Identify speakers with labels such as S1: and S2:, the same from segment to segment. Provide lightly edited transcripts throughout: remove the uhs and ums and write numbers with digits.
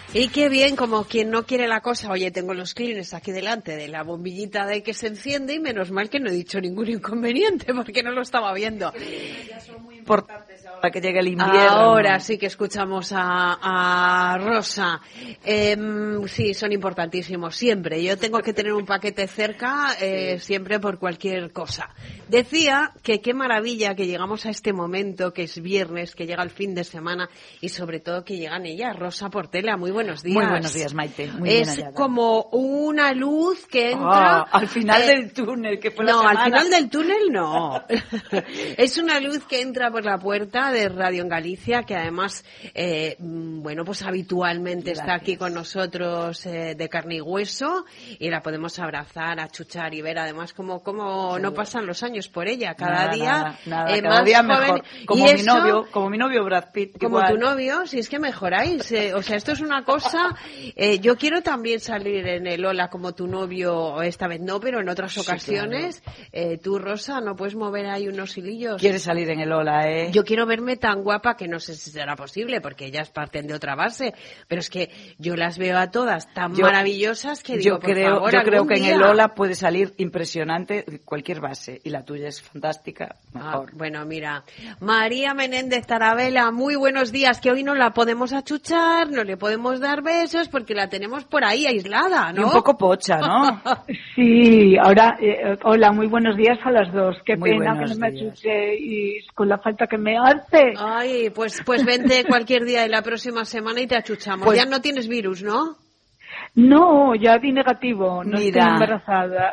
S1: Y qué bien, como quien no quiere la cosa. Oye, tengo los clines aquí delante de la bombillita de que se enciende y menos mal que no he dicho ningún inconveniente porque no lo estaba viendo.
S2: Ya son muy importantes ahora que llega el invierno.
S1: Ahora sí que escuchamos a Rosa. Sí, son importantísimos, siempre. Yo tengo que tener un paquete cerca, siempre por cualquier cosa. Decía que qué maravilla que llegamos a este momento, que es viernes, que llega el fin de semana y sobre todo que llegan ellas. Rosa Portela, muy buenos días.
S2: Muy buenos días, Maite. Muy
S1: es
S2: bien
S1: como una luz que entra...
S2: al final del túnel, que fue la
S1: No,
S2: semana.
S1: al final del túnel no. Es una luz que entra por la puerta de Radio en Galicia, que además, bueno, pues habitualmente está aquí con nosotros de carne y hueso, y la podemos abrazar, achuchar y ver además cómo no pasan los años por ella. Cada día
S2: cada
S1: más
S2: día
S1: joven.
S2: mejor. Como mi novio Brad Pitt.
S1: Como
S2: igual.
S1: tu novio, si es que mejoráis. O sea, esto es una cosa... yo quiero también salir en el Hola como tu novio, esta vez no, pero en otras ocasiones. Claro. Tú, Rosa, ¿no puedes mover ahí unos hilillos?
S2: ¿Quieres salir en el Hola,
S1: Yo quiero verme tan guapa que no sé si será posible, porque ellas parten de otra base, pero es que yo las veo a todas tan maravillosas que digo, por favor,
S2: yo creo que
S1: día.
S2: en el Hola puede salir impresionante cualquier base, y la tuya es fantástica, mejor.
S1: Bueno, mira, María Menéndez Tarabella, muy buenos días, que hoy no la podemos achuchar, no le podemos dar besos, porque la tenemos por ahí aislada, ¿no?
S2: Y un poco pocha, ¿no?
S3: Sí, ahora, hola, muy buenos días a las dos. Qué
S2: muy
S3: pena que no me achuche y con la falta que me hace.
S1: Ay, pues vente cualquier día de la próxima semana y te achuchamos. Pues, ya no tienes virus, ¿no?
S3: No, ya di negativo, no estoy embarazada.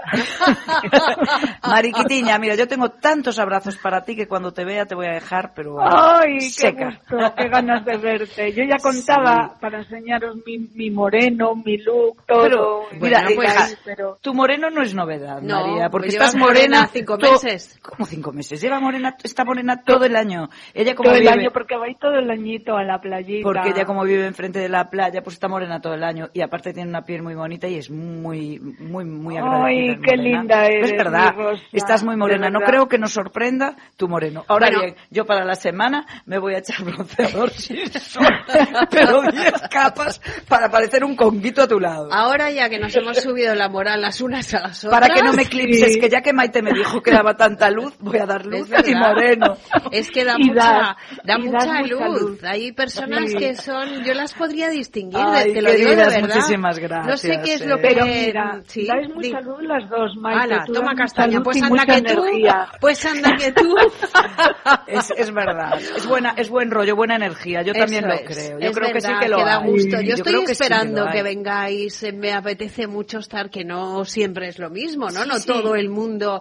S2: Mariquitiña, mira, yo tengo tantos abrazos para ti que cuando te vea te voy a dejar, pero
S3: ¡ay,
S2: seca.
S3: Qué gusto, qué ganas de verte! Yo ya contaba para enseñaros mi moreno, mi look, todo.
S2: Pero, mira,
S1: pues,
S2: pero... tu moreno no es novedad,
S1: no,
S2: María, porque
S1: pues
S2: estás morena
S1: 5 meses.
S2: ¿Cómo 5 meses? Está morena todo el año. Ella como
S3: todo
S2: vive...
S3: el año, porque va todo el añito a la playita.
S2: Porque ella como vive enfrente de la playa, pues está morena todo el año y aparte tiene una piel muy bonita y es muy agradecida.
S3: Ay, qué linda eres,
S2: es verdad,
S3: Rosa,
S2: estás muy morena. No creo que nos sorprenda tu moreno. Ahora bien, yo para la semana me voy a echar bronceador sin sol, pero 10 capas para parecer un conguito a tu lado.
S1: Ahora ya que nos hemos subido la moral las unas a las otras...
S2: Para que no me eclipses, que ya que Maite me dijo que daba tanta luz, voy a dar luz y moreno.
S1: Es que da mucha luz. Hay personas que son... Yo las podría distinguir, te lo digo de verdad.
S2: Muchísimas gracias.
S1: No sé qué es lo que...
S3: Pero mira, dais mucha luz las dos, Maite.
S1: Ala, toma castaña, pues anda que tú... Pues anda que tú...
S2: Es verdad, es buen rollo, buena energía, yo también lo creo. Yo creo que sí que lo
S1: da
S2: hay.
S1: gusto. Yo estoy esperando
S2: sí
S1: que vengáis, me apetece mucho estar, que no siempre es lo mismo, ¿no?
S2: Sí,
S1: no todo el mundo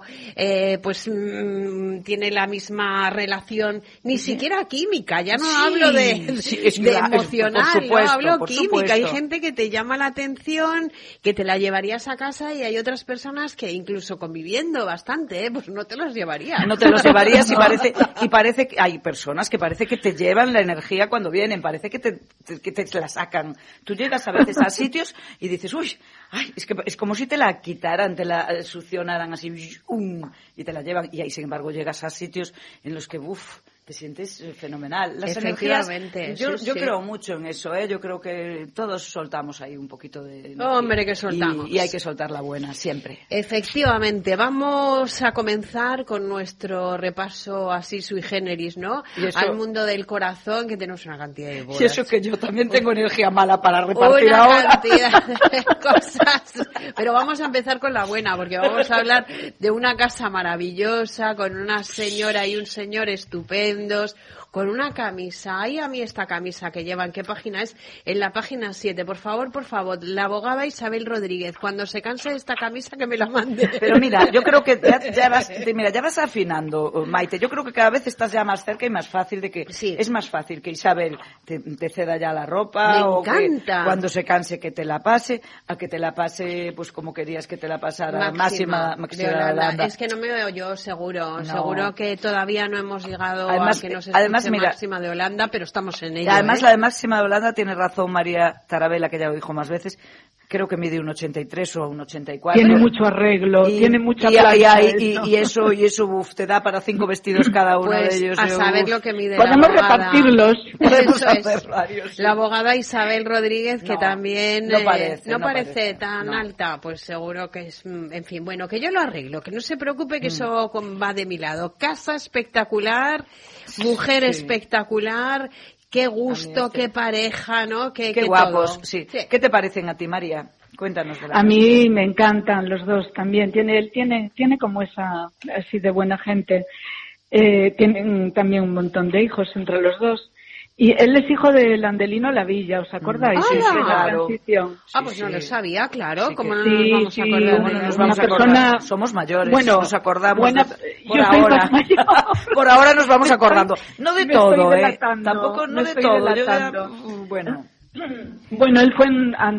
S1: tiene la misma relación, ni siquiera química, ya no hablo de emocional,
S2: por supuesto,
S1: hablo
S2: por
S1: química.
S2: supuesto.
S1: Hay gente que te llama la atención, que te la llevarías a casa, y hay otras personas que incluso conviviendo bastante, pues no te los llevarías.
S2: No te los llevarías y parece que hay personas que parece que te llevan la energía cuando vienen, parece que te la sacan. Tú llegas a veces a sitios y dices, uy, ay, es como si te la quitaran, te la succionaran así, y te la llevan, y ahí sin embargo llegas a sitios en los que, te sientes fenomenal. Las energías, yo creo mucho en eso, yo creo que todos soltamos ahí un poquito de energía.
S1: Hombre, que soltamos.
S2: Y hay que soltar la buena, siempre.
S1: Efectivamente, vamos a comenzar con nuestro repaso así sui generis, ¿no? Al mundo del corazón, que tenemos una cantidad de bolas.
S2: Y eso que yo también tengo energía mala para repartir
S1: una
S2: ahora.
S1: Cantidad de cosas. Pero vamos a empezar con la buena, porque vamos a hablar de una casa maravillosa, con una señora y un señor estupendos, con una camisa. Ay, a mí esta camisa que llevan, ¿qué página es? En la página 7, por favor, la abogada Isabel Rodríguez, cuando se canse de esta camisa que me la mande.
S2: Pero mira, yo creo que ya vas afinando, Maite. Yo creo que cada vez estás ya más cerca y más fácil de que es más fácil que Isabel te ceda ya la ropa.
S1: Me
S2: o
S1: encanta.
S2: Que cuando se canse que te la pase, a que te la pase pues como querías que te la pasara Máxima
S1: de Holanda. Es que no me veo yo, seguro que todavía no hemos llegado a que nos escuche Máxima de Holanda, pero estamos en ello.
S2: Además, la de Máxima de Holanda tiene razón María Tarabella, que ya lo dijo más veces. creo que mide un 83 o un 84.
S3: Tiene mucho arreglo, tiene mucha plancha.
S2: Y eso, te da para 5 vestidos cada uno
S1: pues,
S2: de ellos.
S1: a saber lo que mide
S3: Podemos
S1: la abogada.
S3: repartirlos.
S2: Podemos
S1: Eso es.
S2: hacer varios, sí.
S1: La abogada Isabel Rodríguez, que
S2: No,
S1: también
S2: no parece
S1: tan
S2: no.
S1: alta, pues seguro que es, en fin, bueno, que yo lo arreglo, que no se preocupe que eso va de mi lado. Casa espectacular, mujer espectacular, qué gusto, qué pareja, ¿no? Qué
S2: guapos,
S1: todo.
S2: sí. ¿Qué te parecen a ti, María? Cuéntanos de la
S3: A mí me encantan los dos también. Tiene como esa, así de buena gente. Tienen también un montón de hijos entre los dos. Y él es hijo de Landelino Lavilla, ¿os acordáis?
S1: Sí,
S3: claro.
S1: Pues no lo sabía, claro.
S2: Sí,
S1: ¿Cómo no
S3: sí,
S1: nos vamos a acordar?
S3: bueno,
S2: nos
S3: una
S2: vamos a acordar.
S3: persona-
S2: Somos mayores,
S3: Bueno,
S2: nos acordamos
S3: buena-
S2: por
S3: yo soy
S2: ahora.
S3: más mayor.
S2: Por ahora nos vamos acordando. No de
S3: Me
S2: todo,
S3: estoy delatando,
S2: Tampoco, no
S3: me
S2: de
S3: estoy
S2: todo. Yo
S3: delatando.
S2: bueno.
S3: Bueno, él fue